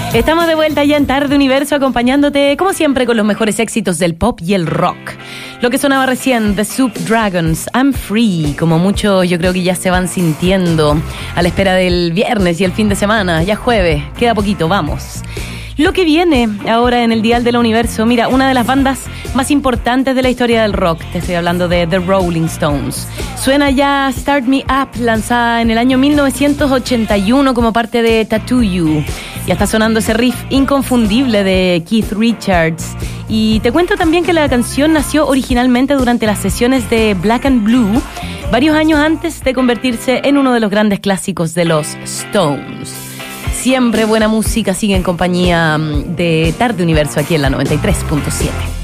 Estamos de vuelta ya en Tarde Universo, acompañándote como siempre con los mejores éxitos del pop y el rock. Lo que sonaba recién, The Soup Dragons, I'm Free, como muchos yo creo que ya se van sintiendo a la espera del viernes y el fin de semana, ya jueves, queda poquito, vamos. Lo que viene ahora en el Dial del Universo, mira, una de las bandas más importantes de la historia del rock, te estoy hablando de The Rolling Stones. Suena ya Start Me Up, lanzada en el año 1981 como parte de Tattoo You. Ya está sonando ese riff inconfundible de Keith Richards. Y te cuento también que la canción nació originalmente durante las sesiones de Black and Blue, varios años antes de convertirse en uno de los grandes clásicos de los Stones. Siempre buena música, sigue en compañía de Tarde Universo aquí en la 93.7.